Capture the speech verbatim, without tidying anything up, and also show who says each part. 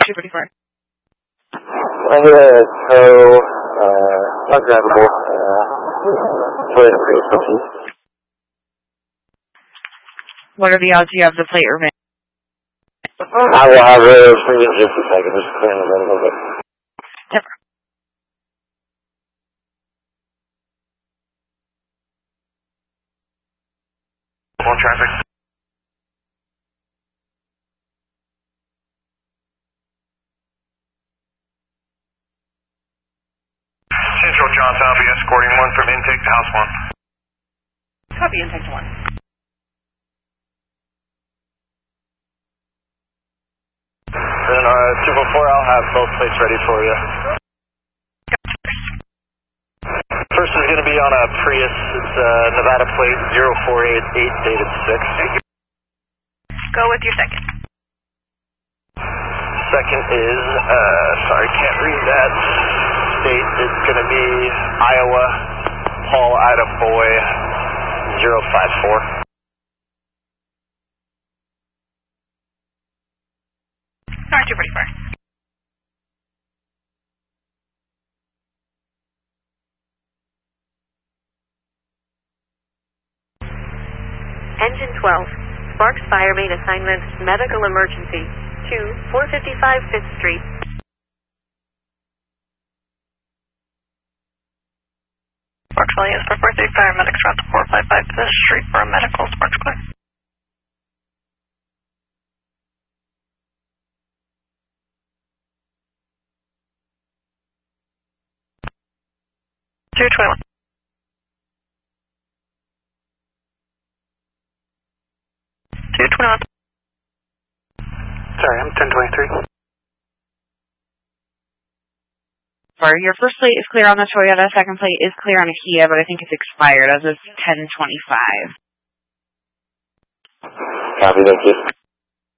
Speaker 1: two forty-four.
Speaker 2: I hit a tow, uh, not drivable, uh, Toyota Prius fifteen.
Speaker 1: What are the odds you have the plate remain?
Speaker 2: I will have it for you in just a second, just clearing the road a little bit.
Speaker 1: Yep.
Speaker 3: More traffic. Central Johns, I'll be escorting one from intake to house one.
Speaker 1: Copy, intake to one.
Speaker 3: Then, uh, two four four, I'll have both plates ready for you. First is going to be on a Prius. It's a Nevada plate zero four eight eight dated six.
Speaker 1: Go with your second.
Speaker 3: Second is, uh, sorry, can't read that. State is going to be Iowa, Paul Ida Boy zero five four.
Speaker 1: Alright, two forty-four.
Speaker 4: Engine twelve, Sparks Fire Main Assignment, Medical Emergency, to four fifty-five fifth Street.
Speaker 5: Sparks Valley is for birthday paramedics route to four fifty-five fifth Street for a medical. Sparks clear. two twenty-one. two twenty-one.
Speaker 3: Sorry, I'm ten twenty-three.
Speaker 1: Sorry, your first plate is clear on the Toyota, second plate is clear on a Kia, but I think it's expired as of ten twenty-five.
Speaker 2: Copy, thank you.